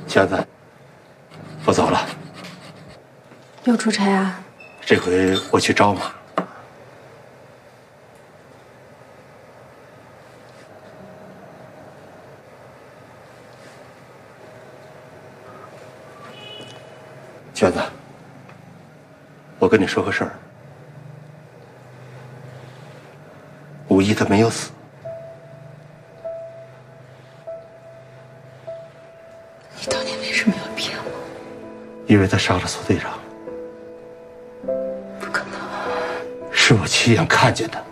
娟子，我走了。 又出差啊？ 这回我去招马。娟子，我跟你说个事儿，武一他没有死。 你当年为什么要骗我？ 因为他杀了苏队长。 不可能！ 是我亲眼看见的。